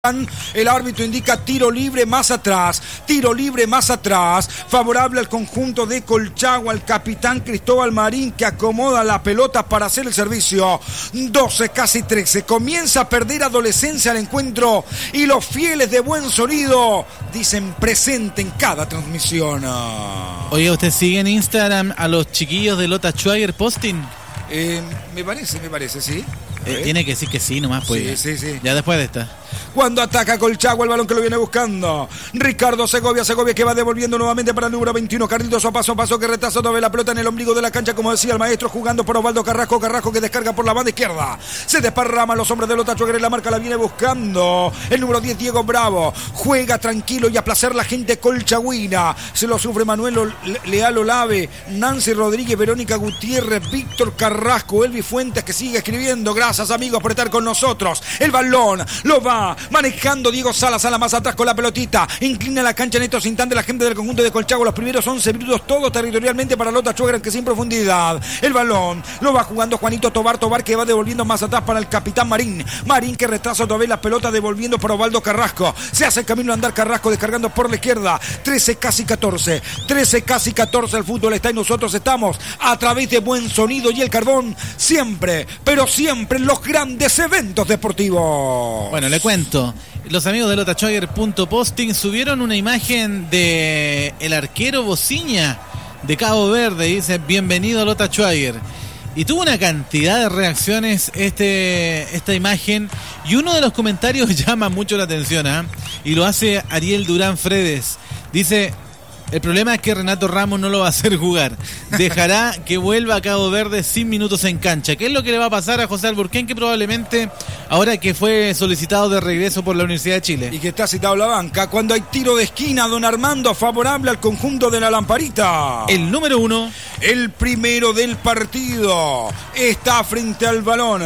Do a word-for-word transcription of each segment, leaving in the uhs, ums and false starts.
El árbitro indica tiro libre más atrás, tiro libre más atrás, favorable al conjunto de Colchagua, al capitán Cristóbal Marín, que acomoda la pelota para hacer el servicio. doce, casi trece, comienza a perder adolescencia al encuentro y los fieles de buen sonido dicen presente en cada transmisión. Oye, ¿usted sigue en Instagram a los chiquillos de Lota Schwager Posting? Eh, me parece, me parece, sí. Eh, tiene que decir que sí, nomás pues. Sí, sí, sí. Ya después de esta. Cuando ataca Colchagua, el balón que lo viene buscando Ricardo Segovia, Segovia que va devolviendo nuevamente para el número veintiuno, Carlitos a paso a paso que retrasa otra vez la pelota en el ombligo de la cancha, como decía el maestro, jugando por Osvaldo Carrasco, Carrasco que descarga por la banda izquierda, se desparrama los hombres de Lota Schwager en la marca, la viene buscando el número diez, Diego Bravo, juega tranquilo y a placer la gente colchagüina, se lo sufre Manuel Leal Olave, Nancy Rodríguez, Verónica Gutiérrez, Víctor Carrasco, Elvi Fuentes que sigue escribiendo, gracias amigos por estar con nosotros, el balón lo va manejando Diego Salas, a la más atrás con la pelotita, inclina la cancha en estos instantes la gente del conjunto de Colchagua, los primeros once minutos todo territorialmente para Lota Schwager, aunque sin profundidad, el balón lo va jugando Juanito Tobar, Tobar que va devolviendo más atrás para el capitán Marín, Marín que retrasa otra vez la pelota devolviendo para Osvaldo Carrasco, se hace el camino a andar Carrasco descargando por la izquierda, trece casi catorce, trece casi catorce, el fútbol está y nosotros estamos a través de Buen Sonido y El Carbón, siempre, pero siempre en los grandes eventos deportivos. Bueno, le cuento. Los amigos de Lota Schwager punto posting subieron una imagen de el arquero Bociña de Cabo Verde. Dice, bienvenido a Lota Schwager. Y tuvo una cantidad de reacciones este, esta imagen. Y uno de los comentarios llama mucho la atención, ¿eh? Y lo hace Ariel Durán Fredes. Dice, el problema es que Renato Ramos no lo va a hacer jugar. Dejará que vuelva a Cabo Verde sin minutos en cancha. ¿Qué es lo que le va a pasar a José Alburquén? Que probablemente, ahora que fue solicitado de regreso por la Universidad de Chile. Y que está citado la banca. Cuando hay tiro de esquina, don Armando, favorable al conjunto de la Lamparita. El número uno. El primero del partido. Está frente al balón.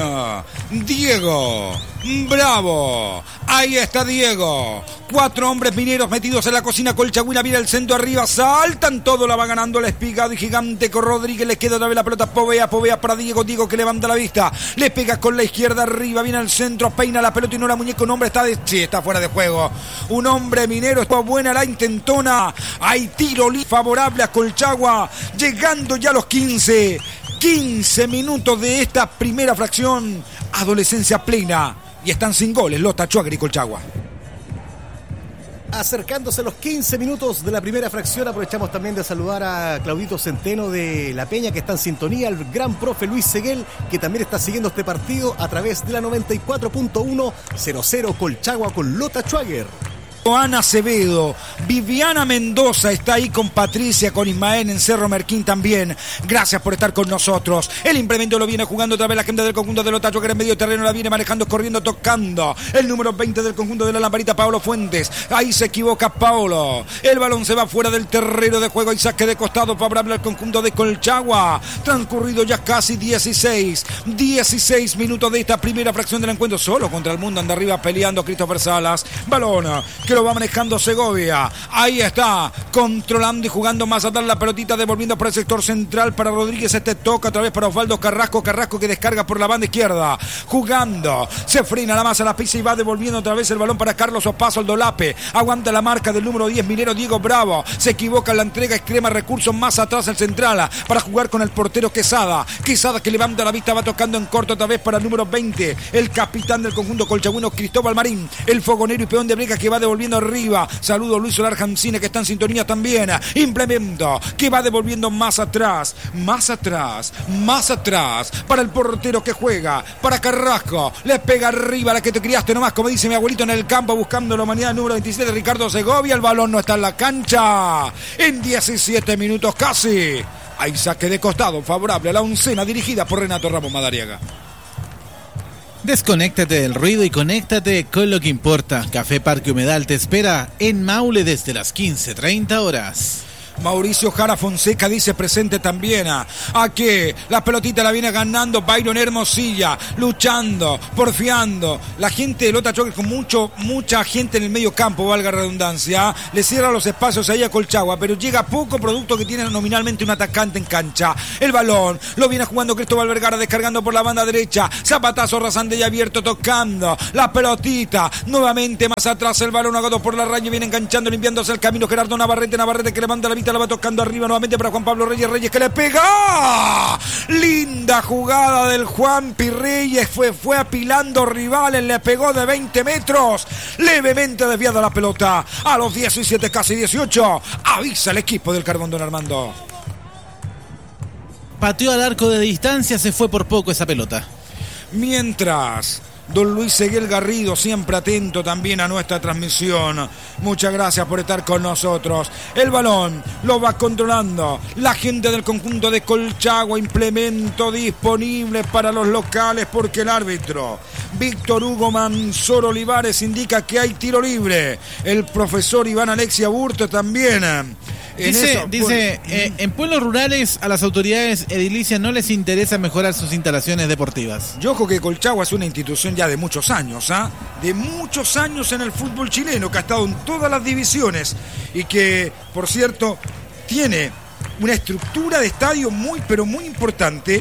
Diego Bravo. Ahí está Diego. Cuatro hombres mineros metidos en la cocina colchagüina. Viene el centro arriba. Saltan todo. La va ganando el espigado y gigante con Rodríguez. Le queda otra vez la pelota. Povea, Povea para Diego. Diego que levanta la vista. Le pega con la izquierda arriba. Viene al centro. Peina la pelota y no la muñeca. Un hombre está de... Sí, está fuera de juego. Un hombre minero. Está buena la intentona. Hay tiro libre favorable a Colchagua. Llegando ya a los quince. quince minutos de esta primera fracción. Adolescencia plena. Y están sin goles Lota Schwager y Colchagua. Acercándose a los quince minutos de la primera fracción, aprovechamos también de saludar a Claudito Centeno de La Peña, que está en sintonía, al gran profe Luis Seguel, que también está siguiendo este partido a través de la noventa y cuatro punto uno, cero cero Colchagua con Lota Schwager. Ana Acevedo, Viviana Mendoza está ahí con Patricia, con Ismael en Cerro Merquín también. Gracias por estar con nosotros. El implemento lo viene jugando otra vez la gente del conjunto de Lota Schwager en medio terreno, la viene manejando, corriendo, tocando. El número veinte del conjunto de la Lamparita, Paolo Fuentes. Ahí se equivoca Paolo. El balón se va fuera del terreno de juego y saque de costado favorable al conjunto de Colchagua. Transcurrido ya casi dieciséis, dieciséis minutos de esta primera fracción del encuentro. Solo contra el mundo anda arriba peleando Christopher Salas. Balón que lo va manejando Segovia. Ahí está, controlando y jugando más atrás la pelotita, devolviendo por el sector central para Rodríguez. Este toca otra vez para Osvaldo Carrasco. Carrasco que descarga por la banda izquierda. Jugando, se frena la masa, la pisa y va devolviendo otra vez el balón para Carlos Opaso, el Dolape. Aguanta la marca del número diez, minero Diego Bravo. Se equivoca en la entrega, extrema recursos más atrás el central para jugar con el portero Quesada. Quesada que levanta la vista, va tocando en corto otra vez para el número veinte, el capitán del conjunto colchagüino Cristóbal Marín, el fogonero y peón de Brega que va devolviendo arriba. Saludo a Luis Solar Jancina que está en sintonía también. Implemento que va devolviendo más atrás, más atrás, más atrás para el portero que juega, para Carrasco. Le pega arriba la que te criaste nomás, como dice mi abuelito en el campo, buscando la humanidad número veintisiete, Ricardo Segovia. El balón no está en la cancha. En diecisiete minutos casi. Hay saque de costado favorable a la oncena dirigida por Renato Ramos Madariaga. Desconéctate del ruido y conéctate con lo que importa. Café Parque Humedal te espera en Maule desde las quince treinta horas. Mauricio Jara Fonseca dice presente también. A, a que la pelotita la viene ganando Byron Hermosilla, luchando, porfiando. La gente de Lota Schwager con mucho, mucha gente en el medio campo, valga redundancia. Le cierra los espacios ahí a Colchagua, pero llega poco producto que tiene nominalmente un atacante en cancha. El balón lo viene jugando Cristóbal Vergara, descargando por la banda derecha. Zapatazo rasante y abierto, tocando la pelotita. Nuevamente más atrás el balón agotado por la raya, viene enganchando, limpiándose el camino Gerardo Navarrete. Navarrete que levanta la vista, la va tocando arriba nuevamente para Juan Pablo Reyes. Reyes que le pega. Linda jugada del Juanpi Reyes. Fue, fue apilando rivales, le pegó de veinte metros. Levemente desviada la pelota. A los diecisiete, casi dieciocho. Avisa el equipo del Carbón, don Armando. Pateó al arco de distancia, se fue por poco esa pelota. Mientras don Luis Seguel Garrido, siempre atento también a nuestra transmisión. Muchas gracias por estar con nosotros. El balón lo va controlando la gente del conjunto de Colchagua. Implemento disponible para los locales porque el árbitro Víctor Hugo Manzoro Olivares indica que hay tiro libre. El profesor Iván Alexia Burto también. Dice, eso, dice pues, eh, en pueblos rurales a las autoridades edilicias no les interesa mejorar sus instalaciones deportivas. Yo ojo que Colchagua es una institución ya de muchos años, ¿ah? ¿eh? De muchos años en el fútbol chileno, que ha estado en todas las divisiones y que, por cierto, tiene una estructura de estadio muy, pero muy importante,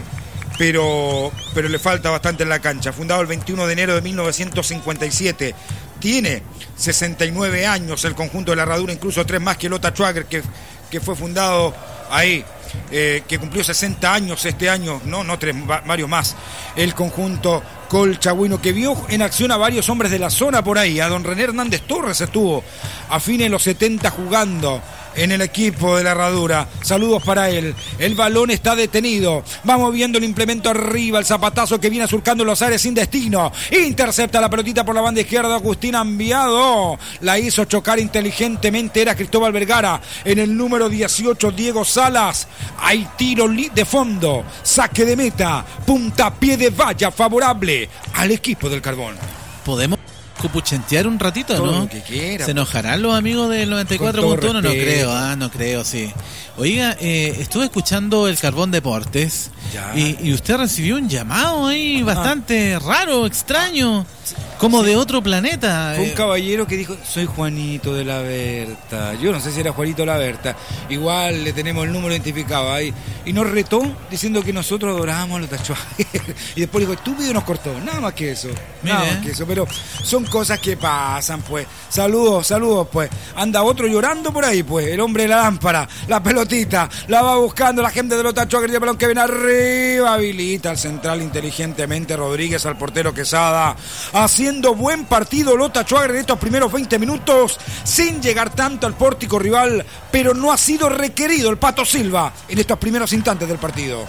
pero, pero le falta bastante en la cancha. Fundado el veintiuno de enero de mil novecientos cincuenta y siete. Tiene sesenta y nueve años el conjunto de la Herradura, incluso tres más que Lota Schwager, que, que fue fundado ahí, eh, que cumplió sesenta años este año, no, no tres, varios más. El conjunto colchagüino que vio en acción a varios hombres de la zona por ahí. A don René Hernández Torres estuvo a fines de los setenta jugando en el equipo de la Herradura. Saludos para él. El balón está detenido. Vamos viendo el implemento arriba. El zapatazo que viene surcando los aires sin destino. Intercepta la pelotita por la banda izquierda. Agustín Ambiado. La hizo chocar inteligentemente. Era Cristóbal Vergara. En el número dieciocho, Diego Salas. Hay tiro de fondo. Saque de meta. Puntapié de valla favorable al equipo del Carbón. ¿Podemos cupuchentear un ratito, todo no? Lo que quiera. ¿Se enojarán los amigos del noventa y cuatro punto uno? No creo, ah, no creo, sí. Oiga, eh, estuve escuchando el Carbón Deportes y, y usted recibió un llamado ahí bastante ah. raro, extraño, como sí. de otro planeta. Fue un caballero que dijo, soy Juanito de la Berta. Yo no sé si era Juanito de la Berta. Igual le tenemos el número identificado ahí. Y nos retó diciendo que nosotros adorábamos a los Schwager. Y después dijo, estúpido, nos cortó. Nada más que eso. Nada Mire. más que eso. Pero son cosas que pasan, pues. Saludos, saludos, pues. Anda otro llorando por ahí, pues. El hombre de la lámpara. La pelotita. La va buscando la gente de los Schwager. Y el balón que viene arriba. Habilita al central inteligentemente Rodríguez, al portero Quesada. Haciendo buen partido Lota Schwager en estos primeros veinte minutos. Sin llegar tanto al pórtico rival. Pero no ha sido requerido el Pato Silva en estos primeros instantes del partido.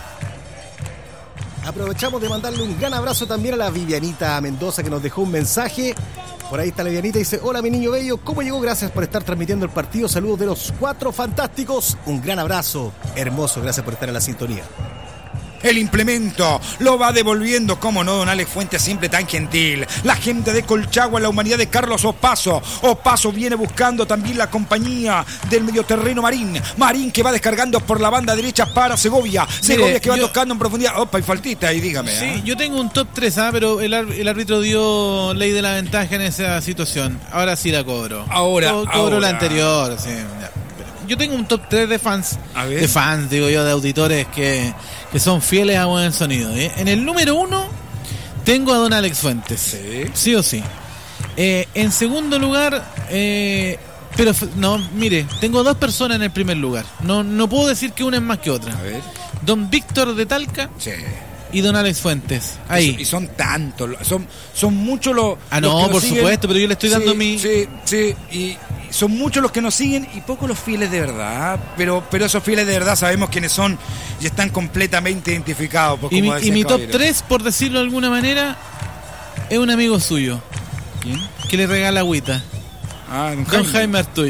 Aprovechamos de mandarle un gran abrazo también a la Vivianita Mendoza, que nos dejó un mensaje. Por ahí está la Vivianita, dice: hola mi niño bello, ¿cómo llegó? Gracias por estar transmitiendo el partido. Saludos de los cuatro fantásticos. Un gran abrazo, hermoso, gracias por estar en la sintonía. El implemento lo va devolviendo, como no, don Alex Fuentes, siempre tan gentil. La gente de Colchagua, la humanidad de Carlos Opaso. Opaso viene buscando también la compañía del medioterreno Marín. Marín que va descargando por la banda derecha para Segovia. Segovia Mire, que va yo, tocando en profundidad. Opa, y faltita ahí, dígame. Sí, ¿eh? Yo tengo un top tres, ¿ah? Pero el, el árbitro dio ley de la ventaja en esa situación. Ahora sí la cobro. Ahora, Co- Cobro ahora. la anterior, sí. Yo tengo un top tres de fans, de fans, digo yo, de auditores que, que son fieles a Buen Sonido. ¿eh? En el número uno tengo a don Alex Fuentes, sí, sí o sí. Eh, en segundo lugar, eh, pero no, mire, tengo dos personas en el primer lugar. No, no puedo decir que una es más que otra. A ver. Don Víctor de Talca. Sí. Y don Alex Fuentes, ahí. Y son tantos, son, son muchos los. Ah, no, los por siguen. supuesto, pero yo le estoy dando sí, mi. Sí, sí, y son muchos los que nos siguen y pocos los fieles de verdad. Pero, pero esos fieles de verdad sabemos quiénes son y están completamente identificados. Pues, y como mi, y mi top caballero. tres, por decirlo de alguna manera, es un amigo suyo. ¿Quién? Que le regala agüita. Ah, don Don Jaime. Jaime Artuya.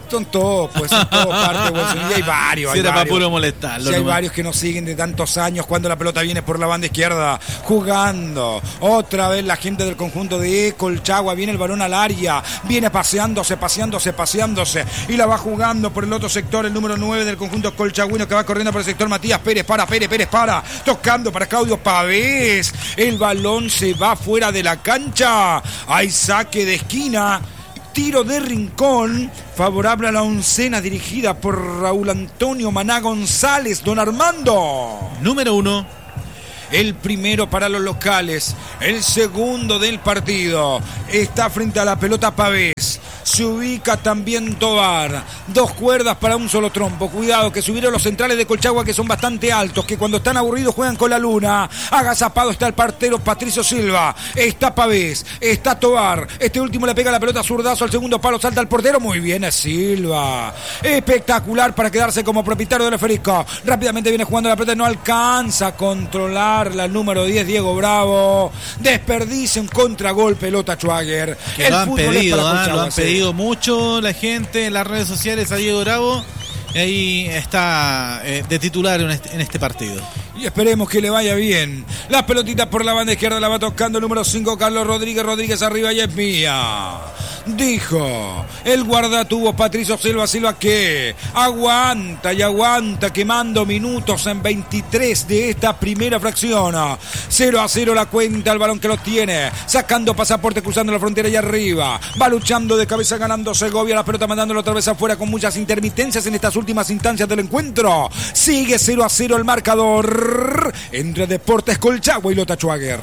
Son todos, pues son todos parte de Wilson. Y hay varios. Si hay era varios. para puro molestarlo. Sí, hay nomás. varios que nos siguen de tantos años cuando la pelota viene por la banda izquierda. Jugando. Otra vez la gente del conjunto de Colchagua. Viene el balón al área. Viene paseándose, paseándose, paseándose. Y la va jugando por el otro sector. El número nueve del conjunto colchagüino que va corriendo por el sector. Matías Pérez para, Pérez, Pérez para. Tocando para Claudio Pavés. El balón se va fuera de la cancha. Hay saque de esquina. Tiro de rincón, favorable a la oncena dirigida por Raúl Antonio Maná González. Don Armando. Número uno. El primero para los locales, el segundo del partido. Está frente a la pelota Pavés. Se ubica también Tobar. Dos cuerdas para un solo trompo. Cuidado que subieron los centrales de Colchagua que son bastante altos, que cuando están aburridos juegan con la luna. Agazapado está el partero Patricio Silva. Está Pavés. Está Tobar. Este último le pega la pelota zurdazo al segundo palo. Salta el portero. Muy bien es Silva. Espectacular para quedarse como propietario del esférico. Rápidamente viene jugando la pelota. No alcanza a controlar la número diez Diego Bravo. Desperdicia un contragolpe Lota Schwager. Que lo han pedido, ¿eh? Lo han pedido mucho la gente en las redes sociales a Diego Bravo. Y ahí está eh, de titular en este, en este partido. Y esperemos que le vaya bien. La pelotita por la banda izquierda la va tocando el número cinco Carlos Rodríguez. Rodríguez arriba y es mía. Dijo el guardatuvo Patricio Silva. Silva que aguanta y aguanta, quemando minutos en veintitrés de esta primera fracción. cero a cero la cuenta, el balón que los tiene, sacando pasaporte, cruzando la frontera y arriba. Va luchando de cabeza, ganando Segovia. La pelota mandándolo otra vez afuera con muchas intermitencias en estas últimas instancias del encuentro. Sigue cero a cero el marcador entre Deportes Colchagua y Lota Schwager.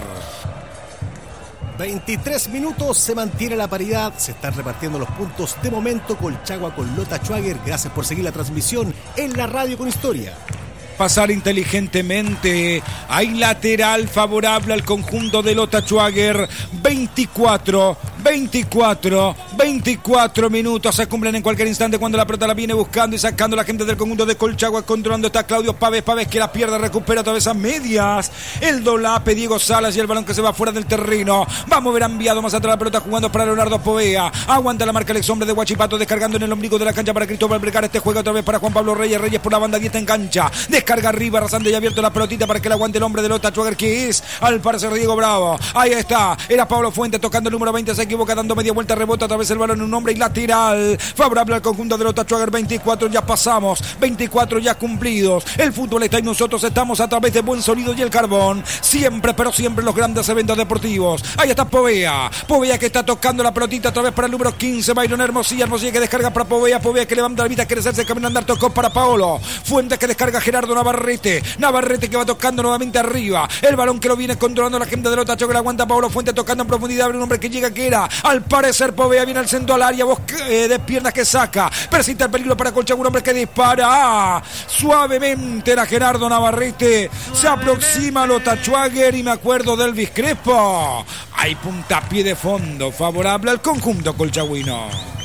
veintitrés minutos, se mantiene la paridad, se están repartiendo los puntos de momento. Colchagua con Lota Schwager. Gracias por seguir la transmisión en la radio con historia. Pasar inteligentemente. Hay lateral favorable al conjunto de Lota Schwager. veinticuatro, veinticuatro, veinticuatro minutos se cumplen en cualquier instante cuando la pelota la viene buscando y sacando la gente del conjunto de Colchagua. Controlando está Claudio Pavés. Pavés que la pierde, recupera otra vez a medias. El dolape Diego Salas y el balón que se va fuera del terreno. Va a mover enviado más atrás la pelota jugando para Leonardo Povea. Aguanta la marca el ex hombre de Huachipato, descargando en el ombligo de la cancha para Cristóbal Vergara. Este juega otra vez para Juan Pablo Reyes. Reyes por la banda dieta en cancha. Descarga arriba, arrasando y abierto la pelotita para que la aguante el hombre de Lota Schwager, que es al parecer Diego Bravo. Ahí está, era Pablo Fuentes tocando el número veinte, se equivoca, dando media vuelta, rebota otra vez el balón en un hombre y lateral favorable al conjunto de Lota Schwager. veinticuatro ya pasamos, veinticuatro ya cumplidos. El fútbol está y nosotros estamos a través de Buen Sonido y el Carbón. Siempre, pero siempre los grandes eventos deportivos. Ahí está Povea, Povea que está tocando la pelotita otra vez para el número quince, Byron Hermosilla, Hermosilla que descarga para Povea, Povea que levanta la vista, quiere hacerse camino andar, tocó para Paolo Fuentes que descarga Gerardo Navarrete. Navarrete que va tocando nuevamente arriba. El balón que lo viene controlando la gente de Lota Schwager. Aguanta Pablo Fuente tocando en profundidad. Abre un hombre que llega, que era al parecer Povea. Viene al centro al área. Bosque, eh, de piernas que saca. Persiste el peligro para Colchagua. Un hombre que dispara. Ah, suavemente era Gerardo Navarrete. Se aproxima Lota Schwager y me acuerdo del Elvis Crespo. Hay puntapié de fondo favorable al conjunto colchagüino.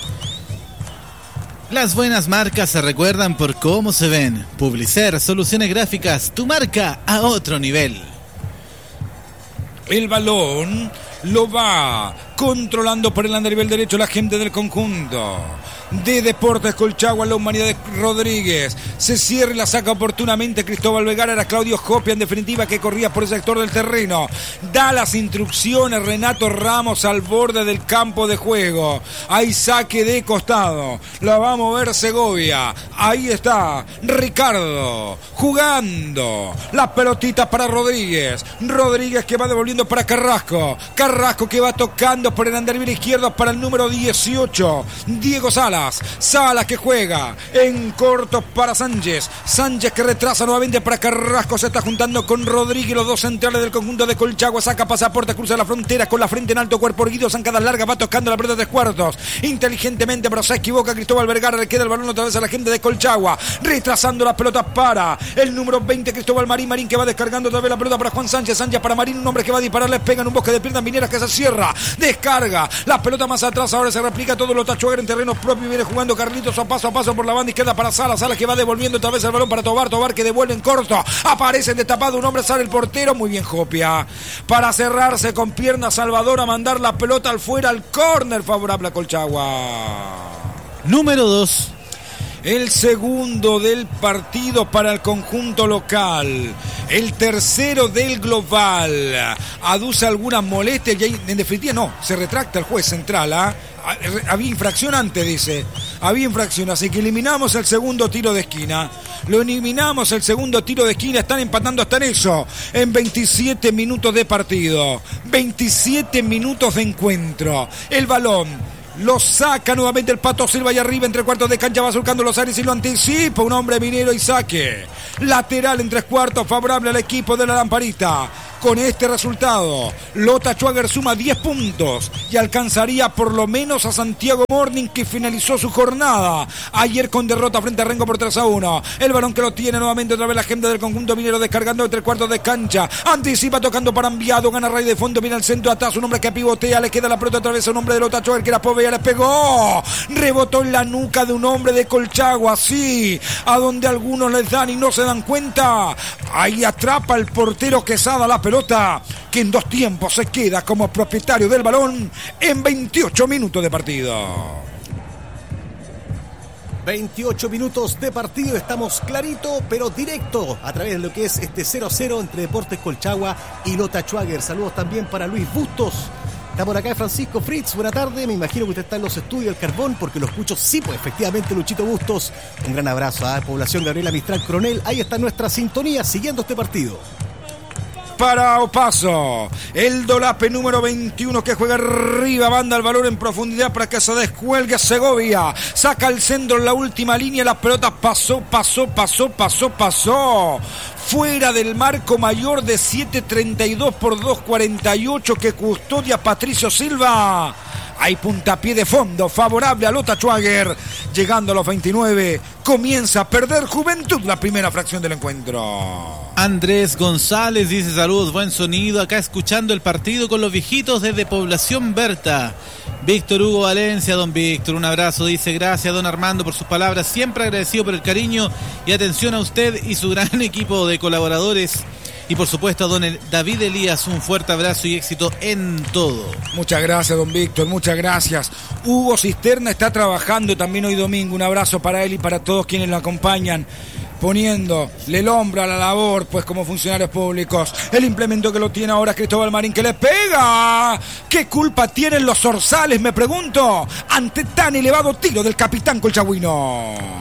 Las buenas marcas se recuerdan por cómo se ven. Publicer, soluciones gráficas, tu marca a otro nivel. El balón lo va controlando por el andarivel derecho la gente del conjunto de Deportes Colchagua, la humanidad de Rodríguez. Se cierra y la saca oportunamente Cristóbal Vergara. Era Claudio Jopia en definitiva que corría por el sector del terreno. Da las instrucciones Renato Ramos al borde del campo de juego. Hay saque de costado. La va a mover Segovia. Ahí está Ricardo jugando. La pelotita para Rodríguez. Rodríguez que va devolviendo para Carrasco. Carrasco que va tocando por el andarivel izquierdo para el número dieciocho. Diego Salas. Salas que juega en corto para Sánchez. Sánchez que retrasa nuevamente para Carrasco. Se está juntando con Rodríguez, los dos centrales del conjunto de Colchagua. Saca pasaporte, cruza la frontera con la frente en alto, cuerpo erguido, zancadas largas, va tocando la pelota de cuartos. Inteligentemente, pero se equivoca Cristóbal Vergara. Le queda el balón otra vez a la gente de Colchagua. Retrasando la pelota para el número veinte, Cristóbal Marín. Marín que va descargando otra vez la pelota para Juan Sánchez. Sánchez para Marín, un hombre que va a disparar. Les pega en un bosque de piernas mineras que se cierra. Descarga la pelota más atrás. Ahora se replica todo Lota Schwager en terreno propio. Viene jugando Carlitos a paso a paso por la banda izquierda para Salas. Salas que va devolviendo otra vez el balón para Tobar. Tobar que devuelve en corto. Aparece destapado un hombre, sale el portero. Muy bien Jopia. Para cerrarse con pierna Salvador a mandar la pelota al fuera al córner favorable a Colchagua. número dos. El segundo del partido para el conjunto local. El tercero del global. Aduce algunas molestias y en definitiva no, se retracta el juez central. ¿eh? Había infracción antes, dice. Había infracción, así que eliminamos el segundo tiro de esquina. Lo eliminamos el segundo tiro de esquina. Están empatando hasta en eso. En veintisiete minutos de partido. veintisiete minutos de encuentro. El balón lo saca nuevamente el Pato Silva y arriba entre cuartos de cancha va surcando los aires y lo anticipa un hombre minero y saque. Lateral en tres cuartos favorable al equipo de la Lamparita. Con este resultado, Lota Schwager suma diez puntos y alcanzaría por lo menos a Santiago Morning, que finalizó su jornada ayer con derrota frente a Rengo por tres a uno. El balón que lo tiene nuevamente otra vez la gente del conjunto minero descargando entre cuartos de cancha. Anticipa tocando para Enviado, gana Ray de fondo, viene al centro atrás, un hombre que pivotea, le queda la pelota otra vez a un hombre de Lota Schwager que la povea, le pegó. Rebotó en la nuca de un hombre de Colchagua, así, a donde algunos les dan y no se dan cuenta. Ahí atrapa el portero Quesada la pelota, que en dos tiempos se queda como propietario del balón en veintiocho minutos de partido. veintiocho minutos de partido, estamos clarito pero directo a través de lo que es este cero a cero entre Deportes Colchagua y Lota Schwager. Saludos también para Luis Bustos. Está por acá Francisco Fritz, buena tarde, me imagino que usted está en los estudios del Carbón porque lo escucho, sí, pues efectivamente Luchito Bustos. Un gran abrazo a población Gabriela Mistral Coronel, ahí está nuestra sintonía siguiendo este partido. Para Opaso, el Dolape número veintiuno que juega arriba, banda el valor en profundidad para que se descuelgue Segovia, saca el centro en la última línea, la pelota pasó, pasó, pasó, pasó, pasó, fuera del marco mayor de siete treinta y dos por dos cuarenta y ocho que custodia Patricio Silva. Hay puntapié de fondo favorable a Lota Schwager. Llegando a los veintinueve, comienza a perder Juventud la primera fracción del encuentro. Andrés González dice saludos, buen sonido, acá escuchando el partido con los viejitos desde Población Berta. Víctor Hugo Valencia, don Víctor, un abrazo, dice gracias don Armando por sus palabras, siempre agradecido por el cariño y atención a usted y su gran equipo de colaboradores. Y por supuesto a don David Elías, un fuerte abrazo y éxito en todo. Muchas gracias, don Víctor, muchas gracias. Hugo Cisterna está trabajando también hoy domingo. Un abrazo para él y para todos quienes lo acompañan, poniéndole el hombro a la labor, pues como funcionarios públicos. El implemento que lo tiene ahora Cristóbal Marín, que le pega. ¿Qué culpa tienen los zorzales, me pregunto, ante tan elevado tiro del capitán colchagüino?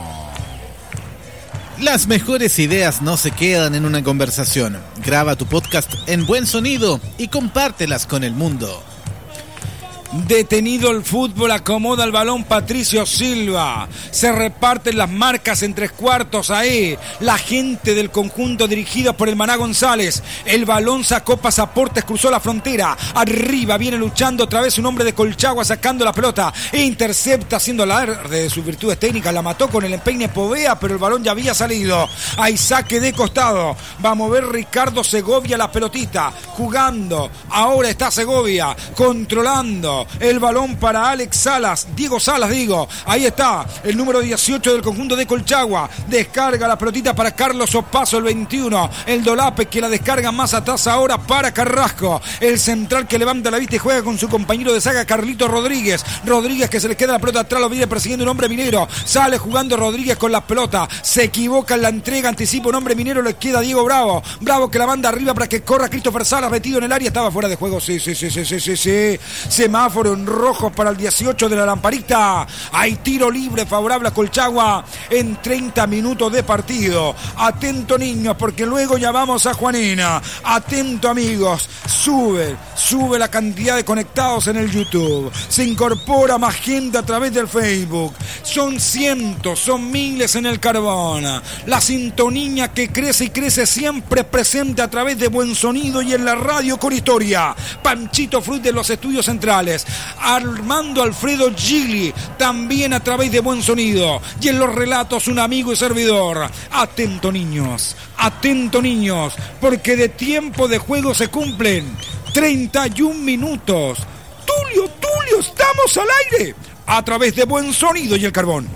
Las mejores ideas no se quedan en una conversación. Graba tu podcast en buen sonido y compártelas con el mundo. Detenido el fútbol, acomoda el balón Patricio Silva. Se reparten las marcas en tres cuartos ahí. La gente del conjunto dirigido por el Maná González. El balón sacó pasaportes, cruzó la frontera. Arriba viene luchando otra vez un hombre de Colchagua sacando la pelota. E intercepta haciendo alarde de sus virtudes técnicas. La mató con el empeine Povea, pero el balón ya había salido. Hay saque de costado. Va a mover Ricardo Segovia la pelotita. Jugando. Ahora está Segovia controlando el balón para Alex Salas, Diego Salas digo, ahí está, el número dieciocho del conjunto de Colchagua, descarga la pelotita para Carlos Opaso, el veintiuno, el Dolape que la descarga más atrás ahora para Carrasco, el central que levanta la vista y juega con su compañero de saga Carlito Rodríguez, Rodríguez que se le queda la pelota atrás, lo viene persiguiendo un hombre minero, sale jugando Rodríguez con la pelota, se equivoca en la entrega, anticipa un hombre minero, le queda Diego Bravo, Bravo que la manda arriba para que corra Christopher Salas, metido en el área, estaba fuera de juego, sí, sí, sí, sí, sí, sí, sí, semáforo en rojo para el dieciocho de la Lamparita. Hay tiro libre favorable a Colchagua en treinta minutos de partido. Atento niños, porque luego ya vamos a Juanina. Atento amigos, sube, sube la cantidad de conectados en el YouTube. Se incorpora más gente a través del Facebook. Son cientos, son miles en el Carbón. La sintonía que crece y crece siempre presente a través de Buen Sonido y en la radio con historia. Panchito Fruit de los estudios centrales. Armando Alfredo Gigli, también a través de Buen Sonido. Y en los relatos, un amigo y servidor. Atento niños, atento niños, porque de tiempo de juego se cumplen treinta y un minutos. Tulio, Tulio, estamos al aire a través de Buen Sonido y el Carbón.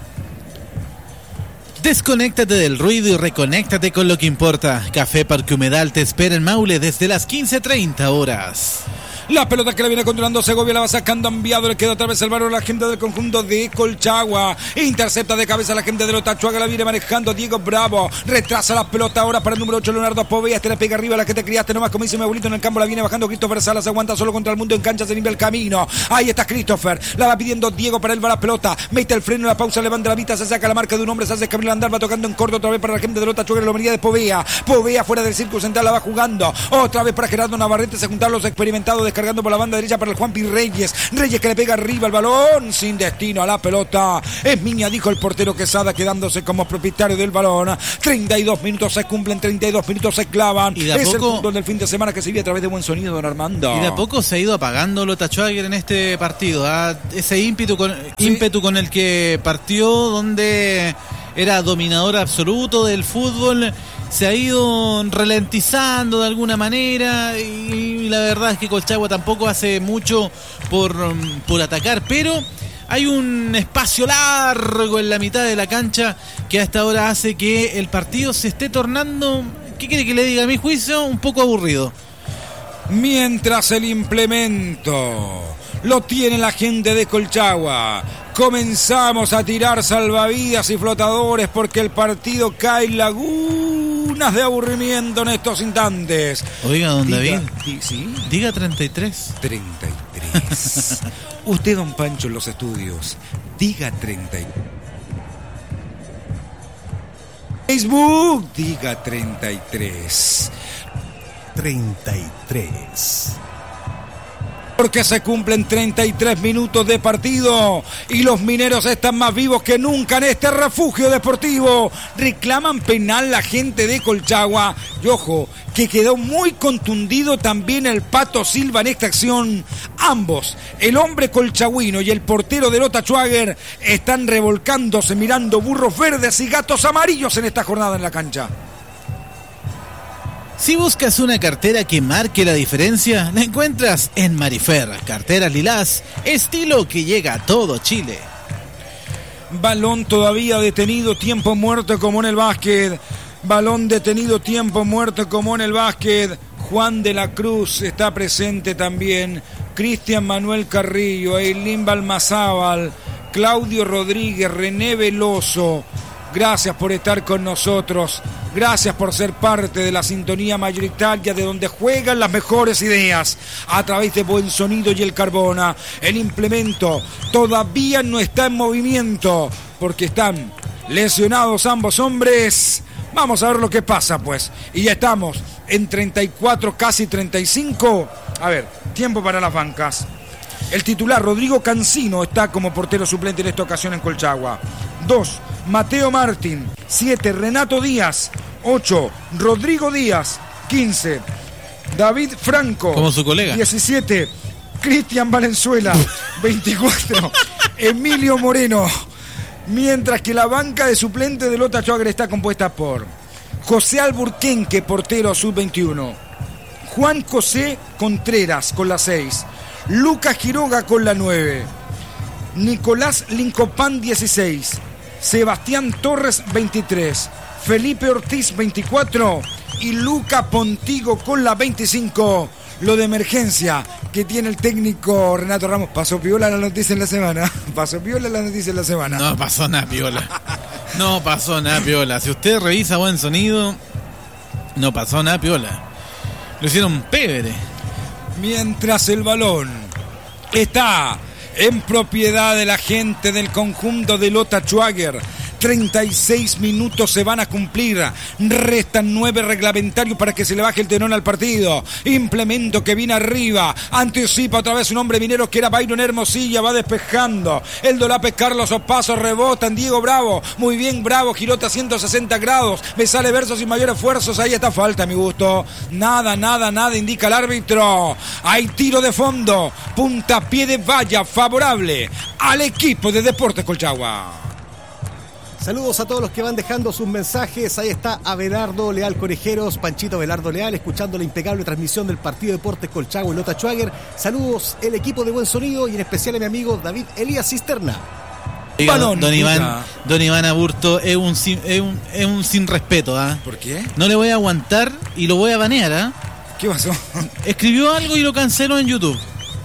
Desconéctate del ruido y reconéctate con lo que importa. Café Parque Humedal te espera en Maule desde las quince treinta horas. La pelota que la viene controlando Segovia, la va sacando Enviado, le queda otra vez el balón a la gente del conjunto de Colchagua. Intercepta de cabeza la gente de Lotachuaga, la viene manejando Diego Bravo. Retrasa la pelota ahora para el número ocho, Leonardo Povea. Este le pega arriba a la que te criaste nomás, como dice mi abuelito en el campo. La viene bajando Christopher Salas, aguanta solo contra el mundo en cancha, se limpia el camino. Ahí está Christopher, la va pidiendo Diego, para él va la pelota. Mete el freno, la pausa, levanta la vista, se saca la marca de un hombre, se hace Camilo Andar, va tocando en corto otra vez para la gente de Lotachuaga, la humanidad de Povea. Povea fuera del círculo central, la va jugando. Otra vez para Gerardo Navarrete, se juntaron los experimentados, descargando por la banda derecha para el Juanpi Reyes. Reyes que le pega arriba el balón, sin destino a la pelota. Es Miña, dijo el portero Quesada, quedándose como propietario del balón. treinta y dos minutos se cumplen, treinta y dos minutos se clavan. Y de a es poco, el fútbol del fin de semana que se vive a través de Buen Sonido, don Armando. Y de a poco se ha ido apagando Lotachuaga en este partido. ¿eh? Ese ímpetu con, sí. ímpetu con el que partió, donde era dominador absoluto del fútbol, se ha ido ralentizando de alguna manera, y la verdad es que Colchagua tampoco hace mucho por, por atacar, pero hay un espacio largo en la mitad de la cancha que a esta hora hace que el partido se esté tornando, ¿qué quiere que le diga? A mi juicio, un poco aburrido. Mientras el implemento lo tiene la gente de Colchagua, comenzamos a tirar salvavidas y flotadores porque el partido cae en lagunas de aburrimiento en estos instantes. Oiga, don Diga, David, di, ¿sí? diga treinta y tres. treinta y tres. Usted, don Pancho, en los estudios, diga treinta y tres. Facebook, diga treinta y tres. treinta y tres. Porque se cumplen treinta y tres minutos de partido y los mineros están más vivos que nunca en este refugio deportivo. Reclaman penal la gente de Colchagua. Y ojo, que quedó muy contundido también el Pato Silva en esta acción. Ambos, el hombre colchagüino y el portero de Lotachuaga, están revolcándose mirando burros verdes y gatos amarillos en esta jornada en la cancha. Si buscas una cartera que marque la diferencia, la encuentras en Marifer. Carteras Lilás, estilo que llega a todo Chile. Balón todavía detenido, tiempo muerto como en el básquet. Balón detenido, tiempo muerto como en el básquet. Juan de la Cruz está presente también. Cristian Manuel Carrillo, Eileen Balmazábal, Claudio Rodríguez, René Veloso. Gracias por estar con nosotros. Gracias por ser parte de la sintonía mayoritaria de donde juegan las mejores ideas a través de Buen Sonido y el Carbona. El implemento todavía no está en movimiento porque están lesionados ambos hombres. Vamos a ver lo que pasa, pues. Y ya estamos en treinta y cuatro, casi treinta y cinco. A ver, tiempo para las bancas. El titular Rodrigo Cancino está como portero suplente en esta ocasión en Colchagua. dos. Mateo Martín. siete. Renato Díaz. ocho. Rodrigo Díaz. quince. David Franco. Como su colega. diecisiete. Cristian Valenzuela. veinticuatro. Emilio Moreno. Mientras que la banca de suplente de Lotachuaga está compuesta por José Alburquenque, portero sub veintiuno. Juan José Contreras con la seis. Lucas Quiroga con la nueve. Nicolás Lincopán dieciséis. Sebastián Torres veintitrés. Felipe Ortiz veinticuatro. Y Luca Pontigo con la veinticinco. Lo de emergencia que tiene el técnico Renato Ramos. Pasó piola la noticia en la semana. Pasó piola la noticia en la semana. No pasó nada piola. No pasó nada piola. Si usted revisa Buen Sonido, no pasó nada piola. Lo hicieron pebre. Mientras el balón está en propiedad de la gente del conjunto de Lotachuaga. treinta y seis minutos se van a cumplir. Restan nueve reglamentarios para que se le baje el tenón al partido. Implemento que viene arriba. Anticipa otra vez un hombre minero que era Byron Hermosilla. Va despejando. El dolape Carlos Opaso rebota en Diego Bravo. Muy bien Bravo. Girota ciento sesenta grados. Me sale verso sin mayor esfuerzos. Ahí está falta a mi gusto. Nada, nada, nada indica el árbitro. Hay tiro de fondo. Puntapié de valla favorable al equipo de Deportes Colchagua. Saludos a todos los que van dejando sus mensajes. Ahí está Abelardo Leal Conejeros, Panchito Abelardo Leal, escuchando la impecable transmisión del partido de Deportes Colchagua y Lotachuaga. Saludos el equipo de Buen Sonido y en especial a mi amigo David Elías Cisterna. Oiga, Balón, don, Iván, puta. don Iván Aburto es un sin, es un, es un sin respeto. ¿eh? ¿Por qué? No le voy a aguantar y lo voy a banear. ¿eh? ¿Qué pasó? Escribió algo y lo canceló en YouTube.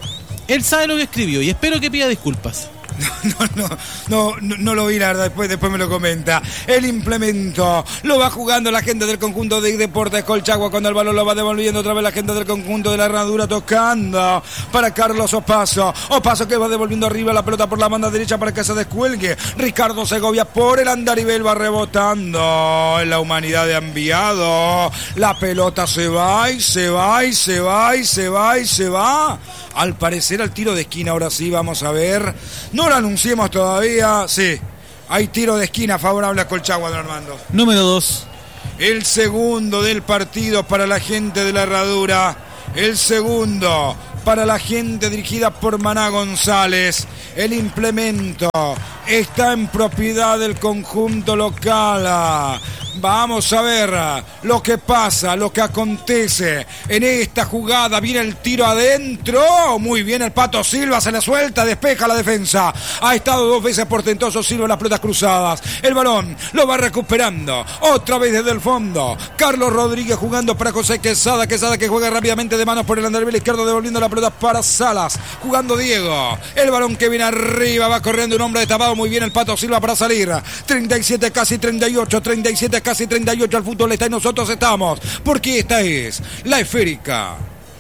Él sabe lo que escribió y espero que pida disculpas. No, no, no, no, no lo vi, la verdad, después, después me lo comenta. El implemento lo va jugando la gente del conjunto de Deportes Colchagua, cuando el balón lo va devolviendo otra vez la gente del conjunto de la Herradura, tocando para Carlos Opaso. Opaso que va devolviendo arriba la pelota por la banda derecha para que se descuelgue. Ricardo Segovia por el andarivel va rebotando en la humanidad de enviado. La pelota se va y se va y se va y se va y se va. Al parecer al tiro de esquina, ahora sí, vamos a ver. No lo anunciemos todavía. Sí, hay tiro de esquina favorable a Colchagua, don Armando. Número dos. El segundo del partido para la gente de la Herradura. El segundo para la gente dirigida por Maná González. El implemento está en propiedad del conjunto local. Vamos a ver lo que pasa, lo que acontece en esta jugada. Viene el tiro adentro. Muy bien el Pato Silva, se le suelta, despeja la defensa. Ha estado dos veces portentoso Silva en las pelotas cruzadas. El balón lo va recuperando. Otra vez desde el fondo. Carlos Rodríguez jugando para José Quesada. Quesada que juega rápidamente de manos por el andarivel izquierdo, devolviendo la pelota para Salas. Jugando Diego. El balón que viene arriba, va corriendo un hombre destapado. Muy bien el Pato Silva para salir. treinta y siete, casi treinta y ocho. treinta y siete, casi treinta y ocho. Al fútbol está y nosotros estamos. Porque esta es la esférica.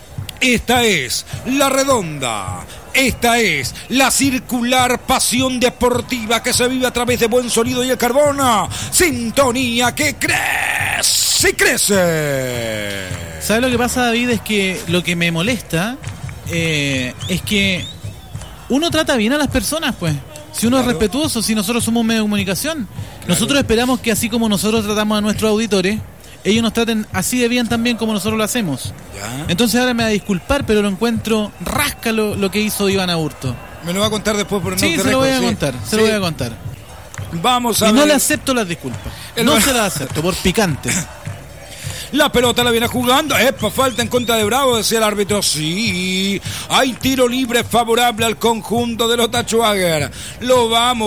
Esta es la redonda. Esta es la circular pasión deportiva que se vive a través de Buen Sonido y el Carbono. Sintonía que crece y crece. ¿Sabes lo que pasa, David? Es que lo que me molesta eh, es que uno trata bien a las personas, pues. Si uno claro. es respetuoso, si nosotros somos un medio de comunicación, claro. nosotros esperamos que así como nosotros tratamos a nuestros auditores, ellos nos traten así de bien también como nosotros lo hacemos. ¿Ya? Entonces ahora me va a disculpar, pero lo encuentro rasca lo, lo que hizo Iván Aburto. Me lo va a contar después por el Sí, se lo voy a sí. contar, se sí. lo voy a contar. Vamos a y ver. no le acepto las disculpas. El... No se las acepto, por picante. La pelota la viene jugando. Epa, falta en contra de Bravo, decía el árbitro. Sí, hay tiro libre favorable al conjunto de los Tachuager. Lo va a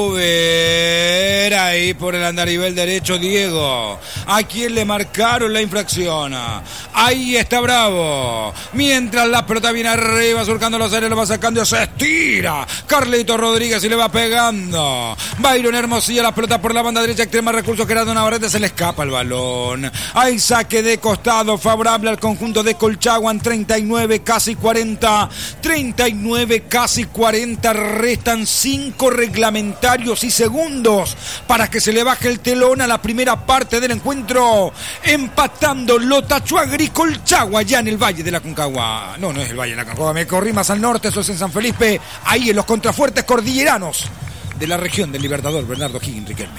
mover ahí por el andarivel derecho Diego. A quien le marcaron la infracción. Ahí está Bravo. Mientras la pelota viene arriba, surcando los aires, lo va sacando y se estira. Carlito Rodríguez y le va pegando. Byron Hermosilla, la pelota por la banda derecha, extrema recurso. Gerardo Navarrete, se le escapa el balón. Hay saque de costado favorable al conjunto de Colchagua en treinta y nueve, casi cuarenta. treinta y nueve, casi cuarenta. Restan cinco reglamentarios y segundos para que se le baje el telón a la primera parte del encuentro. Empatando Lotachuager y Colchagua ya en el Valle de la Concagua. No, no es el Valle de la Concagua. Me corrí más al norte, eso es en San Felipe. Ahí en los contrafuertes cordilleranos de la región del Libertador, Bernardo Higgins Riquelme.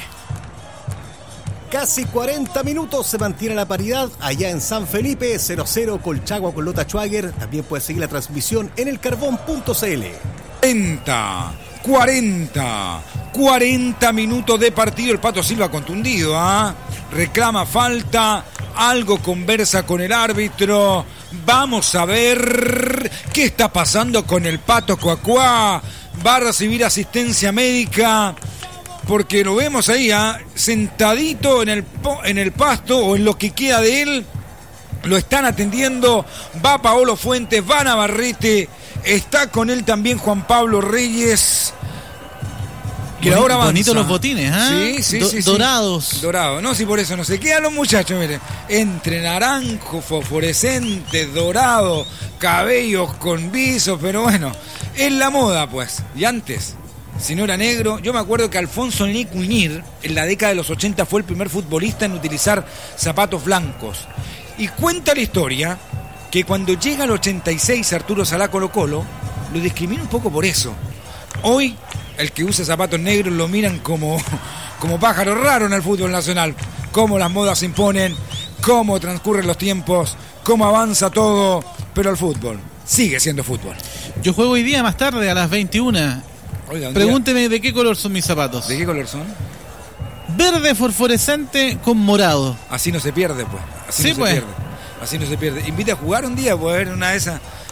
Casi cuarenta minutos se mantiene la paridad allá en San Felipe, cero cero Colchagua con Lotachuager. También puede seguir la transmisión en el carbón punto c l. cuarenta, cuarenta, cuarenta minutos de partido. El Pato Silva contundido, ¿ah? ¿eh? Reclama falta, algo conversa con el árbitro. Vamos a ver qué está pasando con el Pato Cuacuá. Va a recibir asistencia médica. Porque lo vemos ahí, ¿eh? sentadito en el, en el pasto o en lo que queda de él. Lo están atendiendo. Va Paolo Fuentes, va Navarrete. Está con él también Juan Pablo Reyes. Y ahora avanza. Bonitos los botines, ¿eh? Sí, sí, Do- sí, sí. Dorados. Dorados. No, sí, por eso no se quedan los muchachos, miren. Entre naranjo, fosforescente, dorado, cabellos con visos, pero bueno, es la moda, pues. Y antes, si no era negro, yo me acuerdo que Alfonso Nicuñir, en la década de los ochenta, fue el primer futbolista en utilizar zapatos blancos. Y cuenta la historia que cuando llega al ochenta y seis Arturo Salá Colo Colo, lo discrimina un poco por eso. Hoy, el que usa zapatos negros lo miran como, como pájaro raro en el fútbol nacional. Cómo las modas se imponen, cómo transcurren los tiempos, cómo avanza todo, pero el fútbol sigue siendo fútbol. Yo juego hoy día más tarde, a las veintiuna. Oiga, pregúnteme día... de qué color son mis zapatos. ¿De qué color son? Verde fosforescente con morado. Así no se pierde, pues. Así sí, no pues. se pierde. Así no se pierde. Invita a jugar un día, pues, a ver una de esas.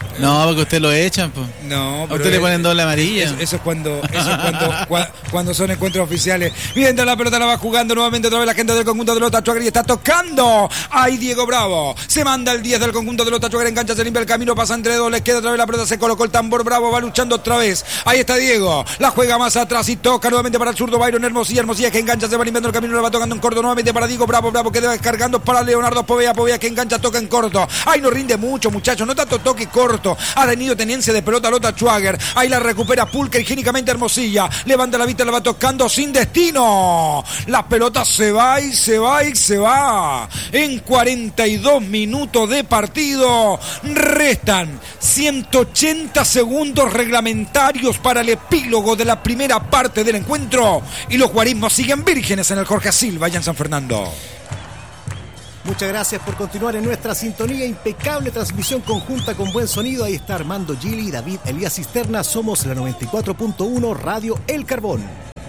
No, porque usted lo echan, pues. No, pero a usted le ponen doble amarilla. Eso, eso es cuando, eso es cuando, cua, cuando son encuentros oficiales. Viendo la pelota, la va jugando nuevamente otra vez la gente del conjunto de Lota Schwager y está tocando. Ahí Diego Bravo. Se manda el diez del conjunto de Lota Schwager, engancha, se limpia el camino, pasa entre dos, le queda otra vez la pelota, se colocó el tambor. Bravo va luchando otra vez. Ahí está Diego. La juega más atrás y toca nuevamente para el zurdo Byron Hermosilla. Hermosilla que engancha, se va limpiando el camino, le va tocando en corto nuevamente para Diego Bravo. Bravo que debe descargando para Leonardo Povea. Povea que engancha, toca en corto. Ahí no rinde mucho, muchachos. No tanto toque corto. Ha tenido tenencia de pelota Lota Schwager. Ahí la recupera Pulque higiénicamente Hermosilla. Levanta la vista, la va tocando sin destino. La pelota se va y se va y se va. En cuarenta y dos minutos de partido restan ciento ochenta segundos reglamentarios para el epílogo de la primera parte del encuentro y los guarismos siguen vírgenes en el Jorge Silva y en San Fernando. Muchas gracias por continuar en nuestra sintonía. Impecable transmisión conjunta con buen sonido. Ahí está Armando Gili y David Elías Cisterna. Somos la noventa y cuatro punto uno Radio El Carbón.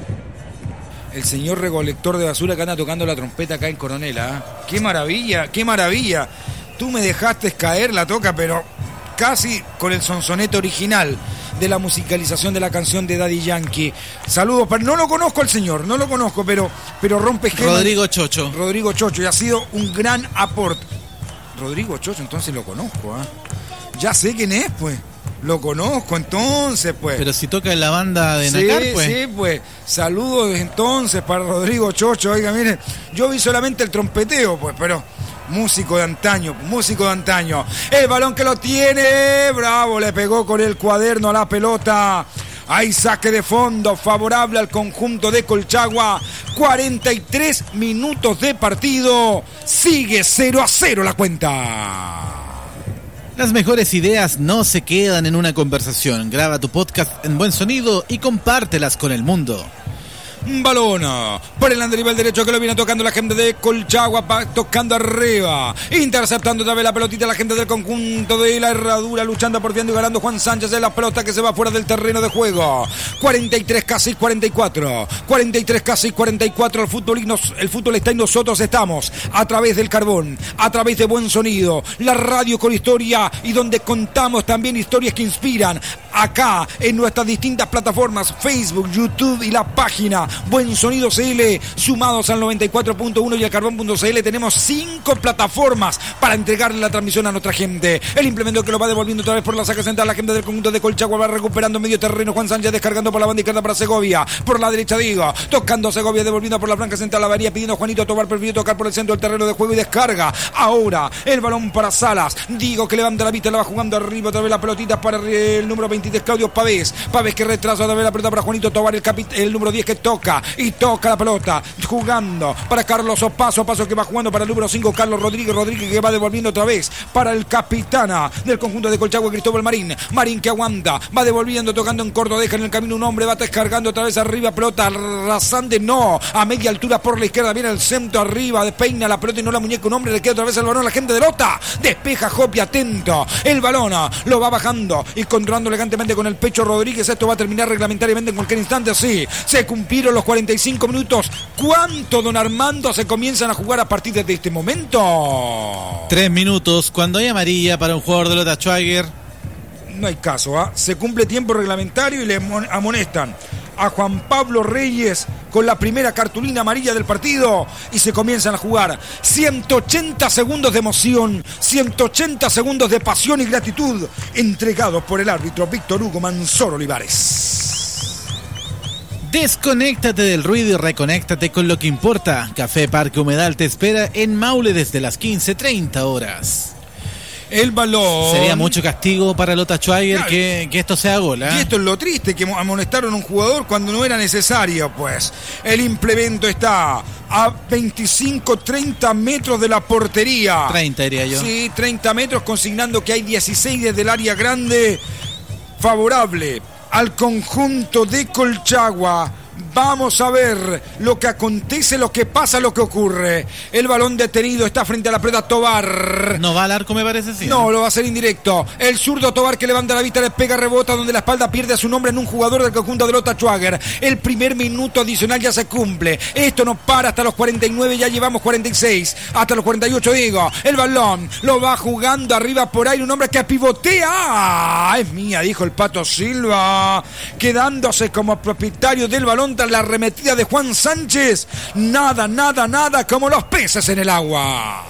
El señor recolector de basura que anda tocando la trompeta acá en Coronela. ¿eh? ¡Qué maravilla! ¡Qué maravilla! Tú me dejaste caer la toca, pero casi con el sonsonete original de la musicalización de la canción de Daddy Yankee. Saludos, para... no lo conozco al señor, no lo conozco, pero, pero rompe esquema. Rodrigo Chocho. Rodrigo Chocho, y ha sido un gran aporte. Rodrigo Chocho, entonces lo conozco, ¿eh? Ya sé quién es, pues. Lo conozco, entonces, pues. Pero si toca en la banda de sí, Nacar, pues. Sí, pues. Saludos entonces para Rodrigo Chocho. Oiga, miren, yo vi solamente el trompeteo, pues, pero... músico de antaño, músico de antaño. El balón que lo tiene, Bravo, le pegó con el cuaderno a la pelota. Hay saque de fondo favorable al conjunto de Colchagua. cuarenta y tres minutos de partido. Sigue cero a cero la cuenta. Las mejores ideas no se quedan en una conversación. Graba tu podcast en buen sonido y compártelas con el mundo. Balón por el andarivel derecho que lo viene tocando la gente de Colchagua, va tocando arriba, interceptando otra vez la pelotita la gente del conjunto de la Herradura, luchando por bien y ganando Juan Sánchez en la pelota que se va fuera del terreno de juego. cuarenta y tres casi cuarenta y cuatro, cuarenta y tres casi cuarenta y cuatro. El fútbol, el fútbol está y nosotros estamos a través del Carbón, a través de buen sonido, la radio con historia y donde contamos también historias que inspiran acá en nuestras distintas plataformas, Facebook, YouTube y la página Buen Sonido C L, sumados al noventa y cuatro punto uno y al carbón punto c l. Tenemos cinco plataformas para entregarle la transmisión a nuestra gente. El implemento que lo va devolviendo otra vez por la saca central la gente del conjunto de Colchagua, va recuperando medio terreno. Juan Sánchez descargando por la banda izquierda para Segovia, por la derecha Diego, tocando Segovia, devolviendo por la franca central la varía, pidiendo a Juanito Tobar, prefirió tocar por el centro del terreno de juego y descarga. Ahora el balón para Salas, Diego que levanta la vista, la va jugando arriba otra vez la pelotita para el número veintitrés Claudio Pavés, Pavés que retrasa otra vez la pelota para Juanito Tobar, el, capit- el número diez que toca y toca la pelota, jugando para Carlos Opaso, Opaso que va jugando para el número cinco Carlos Rodríguez, Rodríguez que va devolviendo otra vez para el capitana del conjunto de Colchagua, Cristóbal Marín, Marín que aguanta, va devolviendo, tocando en corto, deja en el camino un hombre, va descargando otra vez arriba, pelota rasante, no, a media altura por la izquierda, viene el centro arriba, despeina la pelota y no la muñeca, un hombre, le queda otra vez el balón a la gente de Lota, despeja Jopi, atento, el balón lo va bajando y controlando elegantemente con el pecho Rodríguez. Esto va a terminar reglamentariamente en cualquier instante. Sí, se cumplieron los cuarenta y cinco minutos. ¿Cuánto, don Armando, se comienzan a jugar a partir de este momento? Tres minutos. Cuando hay amarilla para un jugador de Lota Schwager, no hay caso, ¿eh? Se cumple tiempo reglamentario y le amonestan a Juan Pablo Reyes con la primera cartulina amarilla del partido y se comienzan a jugar ciento ochenta segundos de emoción, ciento ochenta segundos de pasión y gratitud entregados por el árbitro Víctor Hugo Mansor Olivares. Desconéctate del ruido y reconéctate con lo que importa. Café Parque Humedal te espera en Maule desde las quince treinta horas. El balón. Sería mucho castigo para Lota Schwager, claro, que, que esto sea gol, ¿eh? Y esto es lo triste, que amonestaron a un jugador cuando no era necesario, pues. El implemento está a veinticinco, treinta metros de la portería. treinta diría yo. Sí, treinta metros, consignando que hay dieciséis desde el área grande. Favorable al conjunto de Colchagua. Vamos a ver lo que acontece, lo que pasa, lo que ocurre. El balón detenido está frente a la pelota Tobar. No va al arco, me parece, sí. No, lo va a hacer indirecto. El zurdo Tobar que levanta la vista, le pega, rebota, donde la espalda pierde a su nombre en un jugador del conjunto de Lota Schwager. El primer minuto adicional ya se cumple. Esto no para hasta los cuarenta y nueve, ya llevamos cuarenta y seis. Hasta los cuarenta y ocho, digo. El balón lo va jugando arriba por ahí un hombre que pivotea. ¡Ah! Es mía, dijo el Pato Silva. Quedándose como propietario del balón tras la arremetida de Juan Sánchez. Nada, nada, nada, como los peces en el agua.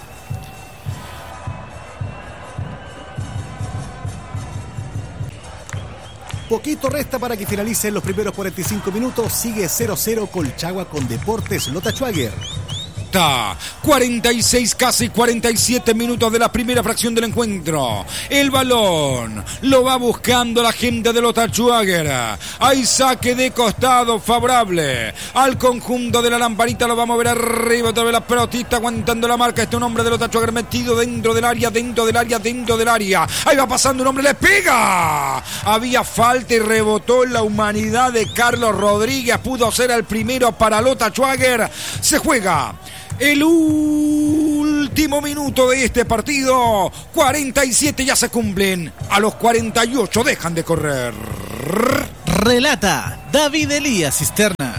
Poquito resta para que finalicen los primeros cuarenta y cinco minutos. Sigue cero cero Colchagua con Deportes Lota Schwager. cuarenta y seis, casi cuarenta y siete minutos de la primera fracción del encuentro. El balón lo va buscando la gente de Lota Schwager. Hay saque de costado favorable al conjunto de la lamparita. Lo vamos a ver arriba otra vez la pelotita aguantando la marca. Este un hombre de Lota Schwager metido dentro del área, dentro del área, dentro del área. Ahí va pasando un hombre, le pega. Había falta y rebotó en la humanidad de Carlos Rodríguez. Pudo ser el primero para Lota Schwager. Se juega el último minuto de este partido. cuarenta y siete ya se cumplen. A los cuarenta y ocho dejan de correr. Relata David Elías Cisterna.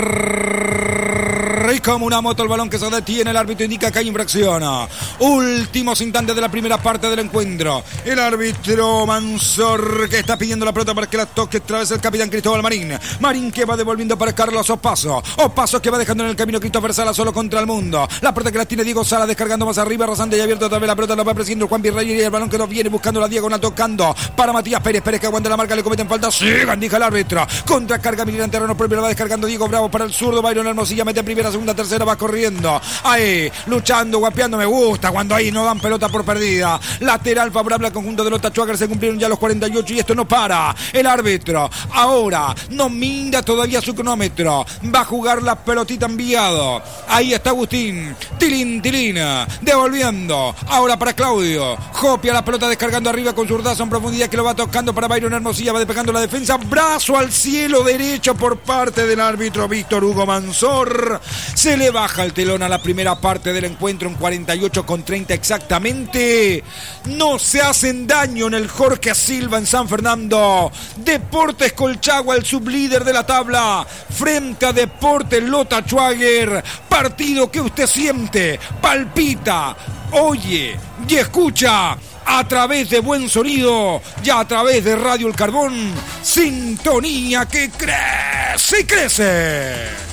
Y como una moto el balón que se detiene, el árbitro indica que hay infracción. Últimos instantes de la primera parte del encuentro. El árbitro Mansor que está pidiendo la pelota para que la toque otra vez el capitán Cristóbal Marín. Marín que va devolviendo para Carlos Opaso. Opaso que va dejando en el camino Christopher Sala solo contra el mundo. La pelota que la tiene Diego Sala descargando más arriba, rasante y abierto otra vez la pelota, la va presidiendo Juan Virrey y el balón que nos viene buscando la diagonal tocando para Matías Pérez. Pérez que aguanta la marca, le cometen falta. Sigan, dijo el árbitro. Contra carga militar en terreno propio, la va descargando Diego Bravo para el zurdo. Byron Hermosilla mete primera, segunda, tercera, va corriendo. Ahí, luchando, guapeando, me gusta cuando ahí no dan pelota por perdida. Lateral favorable al conjunto de Lota Schwager, se cumplieron ya los cuarenta y ocho y esto no para. El árbitro ahora no mira todavía su cronómetro. Va a jugar la pelotita enviado. Ahí está Agustín. Tilín, Tilín. Devolviendo. Ahora para Claudio. Copia la pelota descargando arriba con zurdazo en profundidad que lo va tocando para Byron Hermosilla. Va despegando la defensa. Brazo al cielo derecho por parte del árbitro Víctor Hugo Mansor. Se le baja el telón a la primera parte del encuentro en cuarenta y ocho con treinta exactamente. No se hacen daño en el Jorge Silva en San Fernando. Deportes Colchagua, el sublíder de la tabla, frente a Deportes Lota Schwager. Partido que usted siente, palpita, oye y escucha a través de Buen Sonido y a través de Radio El Carbón. Sintonía que crece y crece.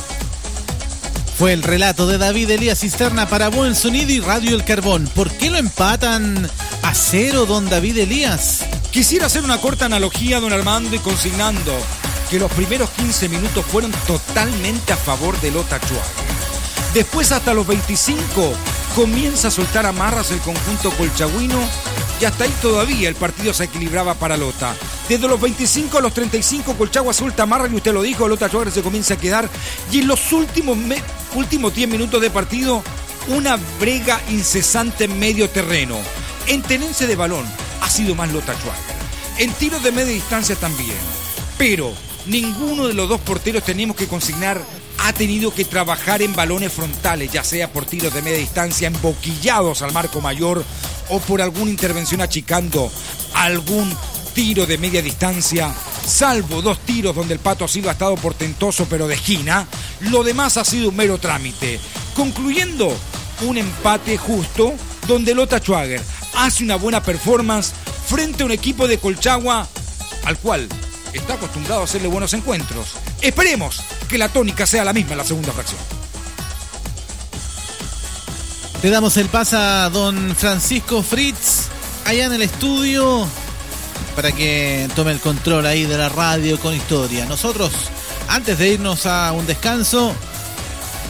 Fue el relato de David Elías Cisterna para Buen Sonido y Radio El Carbón. ¿Por qué lo empatan a cero, don David Elías? Quisiera hacer una corta analogía, don Armando, y consignando que los primeros quince minutos fueron totalmente a favor de Lota Schwager. Después, hasta los veinticinco, comienza a soltar amarras el conjunto colchagüino y hasta ahí todavía el partido se equilibraba para Lota. Desde los veinticinco a los treinta y cinco, Colchagua suelta amarras y usted lo dijo, Lota Schwager se comienza a quedar. Y en los últimos, me, últimos diez minutos de partido, una brega incesante en medio terreno. En tenencia de balón ha sido más Lota Schwager. En tiros de media distancia también. Pero ninguno de los dos porteros, tenemos que consignar, ha tenido que trabajar en balones frontales, ya sea por tiros de media distancia, emboquillados al marco mayor o por alguna intervención achicando algún tiro de media distancia, salvo dos tiros donde el Pato Silva ha estado portentoso pero de esquina. Lo demás ha sido un mero trámite, concluyendo un empate justo donde Lota Schwager hace una buena performance frente a un equipo de Colchagua al cual está acostumbrado a hacerle buenos encuentros. Esperemos que la tónica sea la misma en la segunda fracción. Le damos el pase a don Francisco Fritz allá en el estudio para que tome el control ahí de la radio con historia. Nosotros, antes de irnos a un descanso,